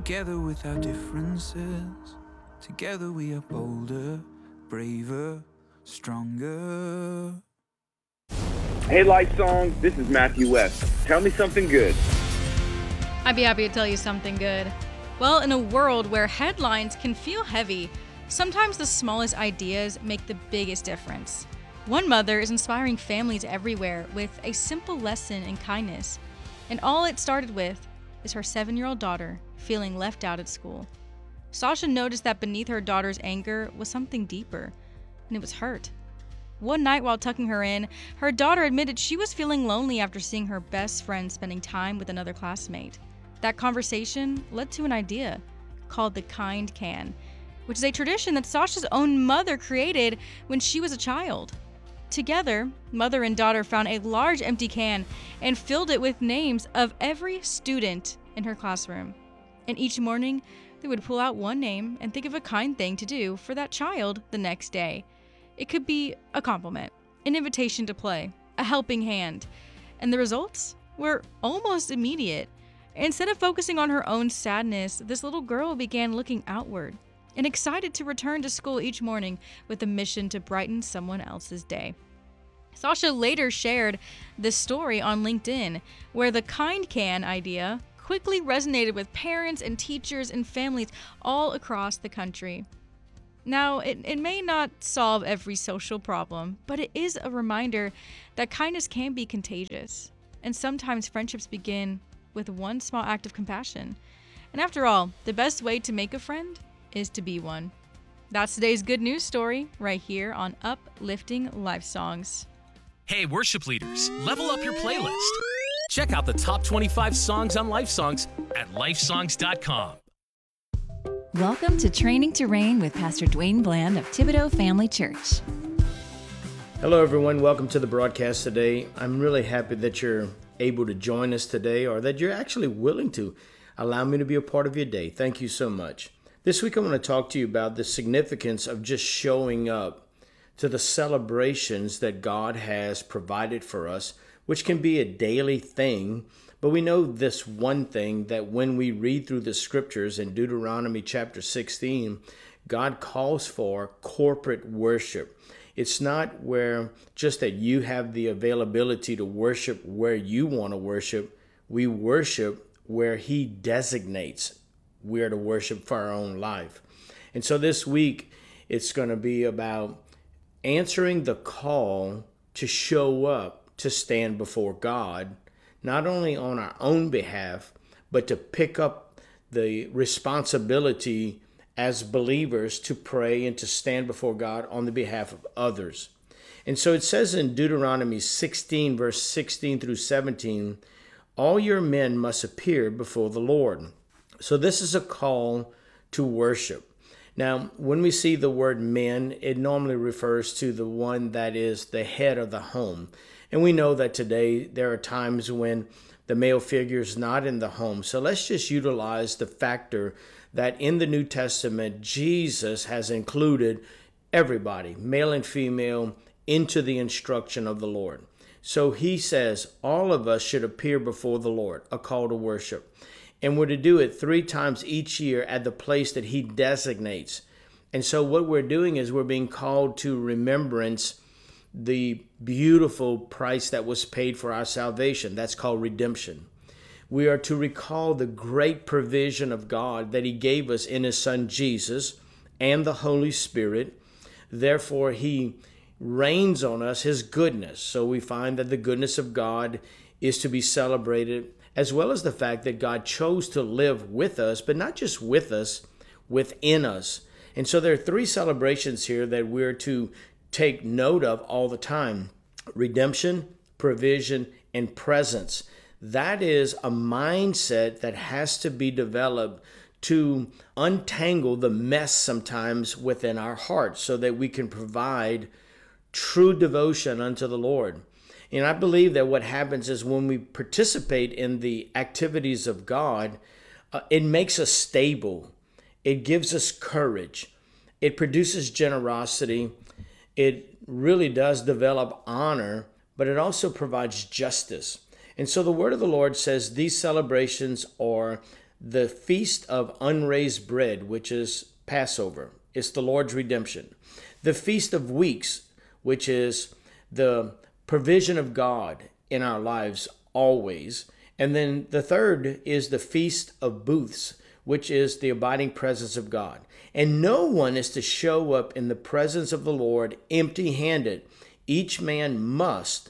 Together with our differences, together we are bolder, braver, stronger. Hey, Life Songs, this is Matthew West. Tell me something good. I'd be happy to tell you something good. Well, in a world where headlines can feel heavy, sometimes the smallest ideas make the biggest difference. One mother is inspiring families everywhere with a simple lesson in kindness. And all it started with is her 7-year-old daughter feeling left out at school. Sasha noticed that beneath her daughter's anger was something deeper, and it was hurt. One night while tucking her in, her daughter admitted she was feeling lonely after seeing her best friend spending time with another classmate. That conversation led to an idea called the Kind Can, which is a tradition that Sasha's own mother created when she was a child. Together, mother and daughter found a large empty can and filled it with names of every student in her classroom. And each morning, they would pull out one name and think of a kind thing to do for that child the next day. It could be a compliment, an invitation to play, a helping hand. And the results were almost immediate. Instead of focusing on her own sadness, this little girl began looking outward and excited to return to school each morning with a mission to brighten someone else's day. Sasha later shared this story on LinkedIn, where the Kind Can idea quickly resonated with parents and teachers and families all across the country. Now, it may not solve every social problem, but it is a reminder that kindness can be contagious. And sometimes friendships begin with one small act of compassion. And after all, the best way to make a friend is to be one. That's today's good news story right here on Uplifting Life Songs. Hey, worship leaders, level up your playlist. Check out the top 25 songs on Life Songs at lifesongs.com. Welcome to Training to Reign with Pastor Dwayne Bland of Thibodaux Family Church. Hello, everyone. Welcome to the broadcast today. I'm really happy that you're able to join us today, or that you're actually willing to allow me to be a part of your day. Thank you so much. This week, I want to talk to you about the significance of just showing up to the celebrations that God has provided for us, which can be a daily thing. But we know this one thing, that when we read through the scriptures in Deuteronomy chapter 16, God calls for corporate worship. It's not where just that you have the availability to worship where you want to worship. We worship where He designates we're to worship for our own life. And so this week, it's going to be about answering the call to show up, to stand before God, not only on our own behalf, but to pick up the responsibility as believers to pray and to stand before God on the behalf of others. And so it says in Deuteronomy 16, verse 16 through 17, all your men must appear before the Lord. So this is a call to worship. Now, when we see the word men, it normally refers to the one that is the head of the home. And we know that today there are times when the male figure is not in the home. So let's just utilize the factor that in the New Testament, Jesus has included everybody, male and female, into the instruction of the Lord. So He says all of us should appear before the Lord, a call to worship. And we're to do it 3 times each year at the place that He designates. And so what we're doing is we're being called to remembrance the beautiful price that was paid for our salvation. That's called redemption. We are to recall the great provision of God that He gave us in His Son Jesus and the Holy Spirit. Therefore, He rains on us His goodness. So we find that the goodness of God is to be celebrated, as well as the fact that God chose to live with us, but not just with us, within us. And so there are 3 celebrations here that we're to take note of all the time: redemption, provision, and presence. That is a mindset that has to be developed to untangle the mess sometimes within our hearts so that we can provide true devotion unto the Lord. And I believe that what happens is when we participate in the activities of God, it makes us stable. It gives us courage. It produces generosity. It really does develop honor, but it also provides justice. And so the word of the Lord says these celebrations are the Feast of Unraised Bread, which is Passover. It's the Lord's redemption. The Feast of Weeks, which is the provision of God in our lives always. And then the third is the Feast of Booths, which is the abiding presence of God. And no one is to show up in the presence of the Lord empty-handed. Each man must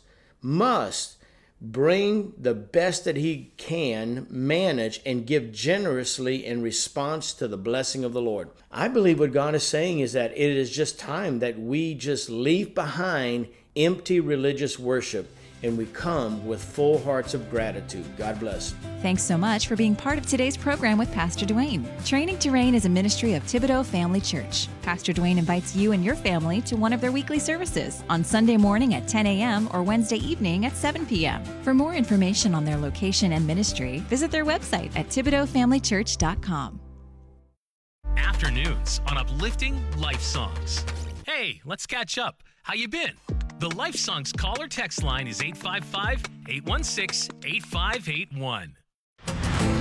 bring the best that he can, manage, and give generously in response to the blessing of the Lord. I believe what God is saying is that it is just time that we just leave behind empty religious worship and we come with full hearts of gratitude. God bless. Thanks so much for being part of today's program with Pastor Dwayne. Training to Reign is a ministry of Thibodaux Family Church. Pastor Dwayne invites you and your family to one of their weekly services on Sunday morning at 10 a.m. or Wednesday evening at 7 p.m. For more information on their location and ministry, visit their website at ThibodauxFamilyChurch.com. Afternoons on Uplifting Life Songs. Hey, let's catch up. How you been? The Life Songs call or text line is 855-816-8581.